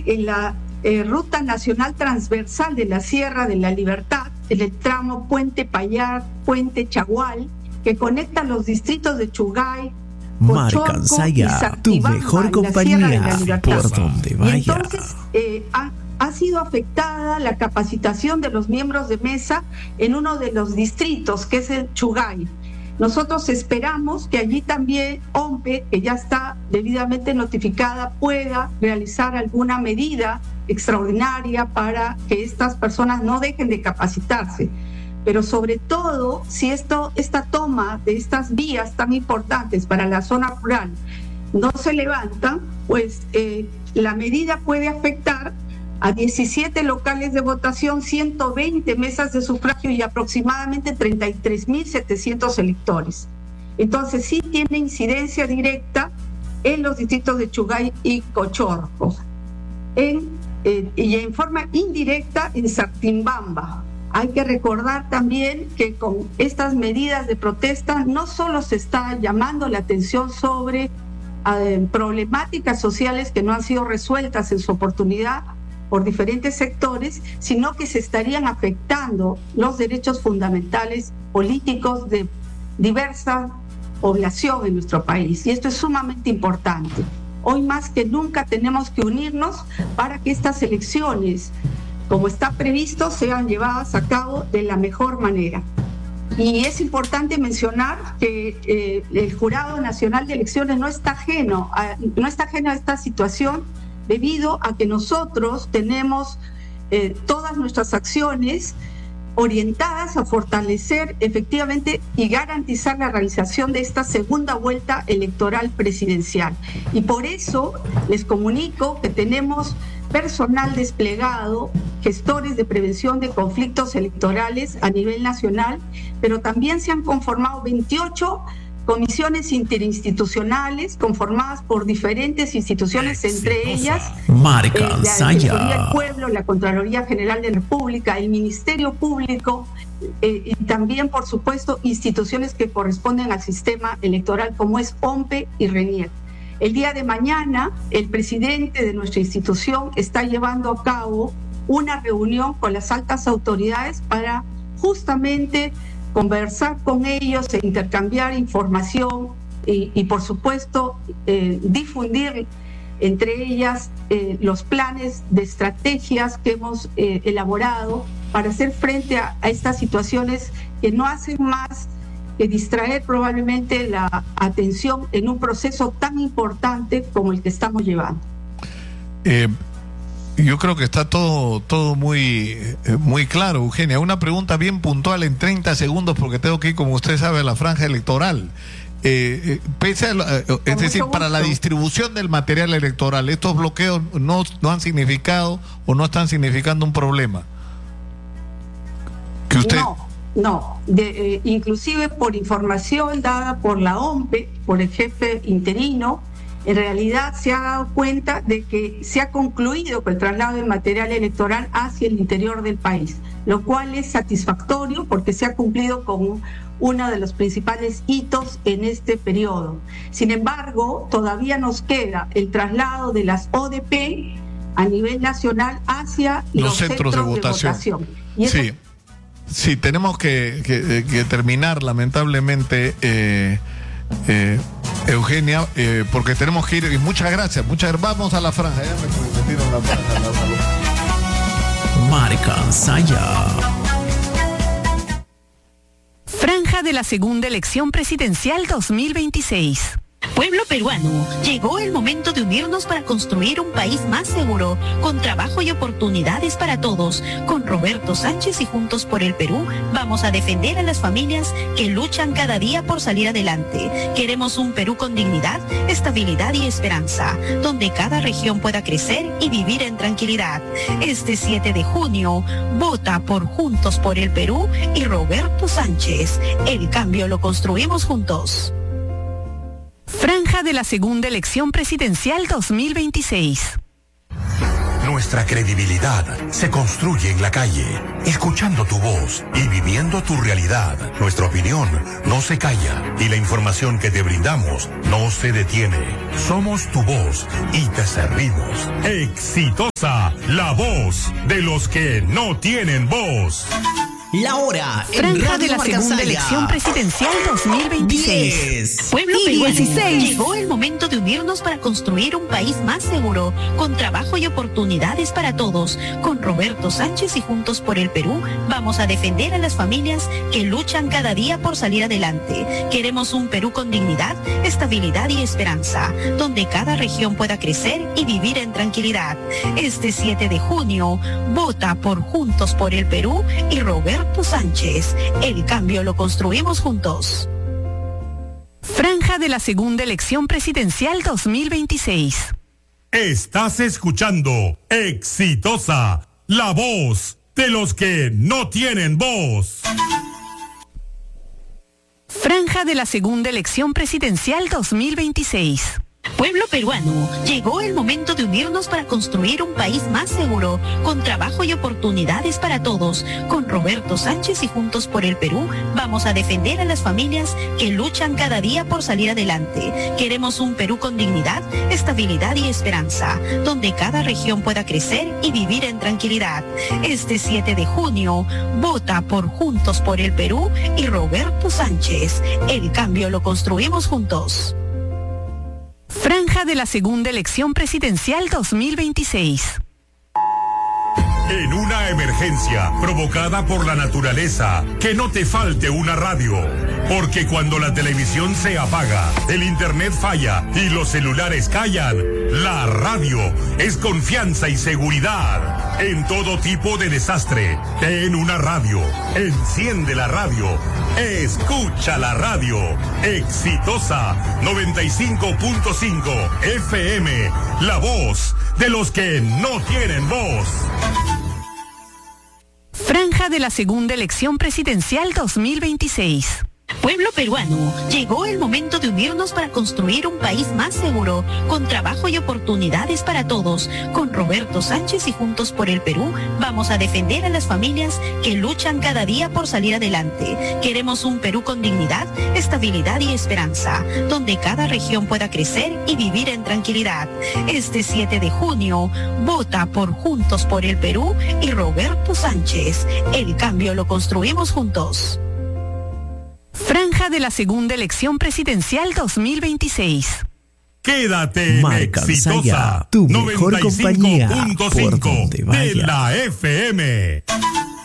en la Ruta Nacional Transversal de la Sierra de la Libertad, en el tramo Puente Payar, Puente Chagual, que conecta los distritos de Chugay, Pochorco y Sactibamba, tu mejor compañía por donde vaya. Y entonces ha sido afectada la capacitación de los miembros de mesa en uno de los distritos, que es el Chugay. Nosotros esperamos que allí también OMPE, que ya está debidamente notificada, pueda realizar alguna medida extraordinaria para que estas personas no dejen de capacitarse. Pero sobre todo, si esta toma de estas vías tan importantes para la zona rural no se levanta, pues la medida puede afectar a 17 locales de votación, 120 mesas de sufragio y aproximadamente 33.700 electores. Entonces sí tiene incidencia directa en los distritos de Chugay y Pochorco. Y en forma indirecta en Sactibamba. Hay que recordar también que con estas medidas de protesta no solo se está llamando la atención sobre problemáticas sociales que no han sido resueltas en su oportunidad por diferentes sectores, sino que se estarían afectando los derechos fundamentales políticos de diversa población en nuestro país. Y esto es sumamente importante. Hoy más que nunca tenemos que unirnos para que estas elecciones, como está previsto, sean llevadas a cabo de la mejor manera. Y es importante mencionar que el Jurado Nacional de Elecciones no está ajeno a esta situación, debido a que nosotros tenemos todas nuestras acciones orientadas a fortalecer efectivamente y garantizar la realización de esta segunda vuelta electoral presidencial. Y por eso les comunico que tenemos personal desplegado, gestores de prevención de conflictos electorales a nivel nacional, pero también se han conformado 28 comisiones interinstitucionales conformadas por diferentes instituciones, entre ellas la Defensoría del Pueblo, la Contraloría General de la República, el Ministerio Público y también, por supuesto, instituciones que corresponden al sistema electoral como es OMPE y RENIEC. El día de mañana, el presidente de nuestra institución está llevando a cabo una reunión con las altas autoridades para justamente conversar con ellos e intercambiar información y por supuesto, difundir entre ellas los planes de estrategias que hemos elaborado para hacer frente a estas situaciones que no hacen más que distraer probablemente la atención en un proceso tan importante como el que estamos llevando. Yo creo que está todo muy claro, Eugenia. Una pregunta bien puntual en 30 segundos, porque tengo que ir, como usted sabe, a la franja electoral. Pese a es decir, para la distribución del material electoral, ¿estos bloqueos no han significado o no están significando un problema? Que usted... No. Inclusive por información dada por la OMPE, por el jefe interino, en realidad se ha dado cuenta de que se ha concluido con el traslado del material electoral hacia el interior del país, lo cual es satisfactorio porque se ha cumplido con uno de los principales hitos en este periodo. Sin embargo, todavía nos queda el traslado de las ODP a nivel nacional hacia los centros de votación. Y eso... Sí, tenemos que terminar, lamentablemente, Eugenia, porque tenemos que ir. Y muchas gracias. Vamos a la franja. Ya me metieron la franja. Marca Saya. Franja de la segunda elección presidencial 2026. Pueblo peruano, llegó el momento de unirnos para construir un país más seguro, con trabajo y oportunidades para todos. Con Roberto Sánchez y Juntos por el Perú, vamos a defender a las familias que luchan cada día por salir adelante. Queremos un Perú con dignidad, estabilidad y esperanza, donde cada región pueda crecer y vivir en tranquilidad. Este 7 de junio, vota por Juntos por el Perú y Roberto Sánchez. El cambio lo construimos juntos. Franja de la segunda elección presidencial 2026. Nuestra Nuestra credibilidad se construye en la calle, escuchando tu voz y viviendo tu realidad. Nuestra opinión no se calla y la información que te brindamos no se detiene. Somos tu voz y te servimos. Exitosa, la voz de los que no tienen voz. La hora en Franja Radio de la segunda Marcasaya. elección presidencial 2026. 10 Pueblo y peruano, 16. llegó el momento de unirnos para construir un país más seguro, con trabajo y oportunidades para todos. Con Roberto Sánchez y Juntos por el Perú, vamos a defender a las familias que luchan cada día por salir adelante. Queremos un Perú con dignidad, estabilidad y esperanza, donde cada región pueda crecer y vivir en tranquilidad. Este 7 de junio, vota por Juntos por el Perú y Roberto Sánchez. El cambio lo construimos juntos. Franja de la segunda elección presidencial 2026. Estás escuchando Exitosa, la voz de los que no tienen voz. Franja de la segunda elección presidencial 2026. Pueblo peruano, llegó el momento de unirnos para construir un país más seguro, con trabajo y oportunidades para todos. Con Roberto Sánchez y Juntos por el Perú, vamos a defender a las familias que luchan cada día por salir adelante. Queremos un Perú con dignidad, estabilidad y esperanza, donde cada región pueda crecer y vivir en tranquilidad. Este 7 de junio, vota por Juntos por el Perú y Roberto Sánchez. El cambio lo construimos juntos. Franja de la segunda elección presidencial 2026. En una emergencia provocada por la naturaleza, que no te falte una radio. Porque cuando la televisión se apaga, el internet falla y los celulares callan, la radio es confianza y seguridad. En todo tipo de desastre, ten una radio. Enciende la radio. Escucha la radio. Exitosa 95.5 FM. La voz de los que no tienen voz. Franja de la segunda elección presidencial 2026. Pueblo peruano, llegó el momento de unirnos para construir un país más seguro, con trabajo y oportunidades para todos. Con Roberto Sánchez y Juntos por el Perú, vamos a defender a las familias que luchan cada día por salir adelante. Queremos un Perú con dignidad, estabilidad y esperanza, donde cada región pueda crecer y vivir en tranquilidad. Este 7 de junio, vota por Juntos por el Perú y Roberto Sánchez. El cambio lo construimos juntos. Franja de la segunda elección presidencial 2026. Quédate en Marcasaya, Exitosa tu mejor compañía, por 95.5 donde de vayas. la FM.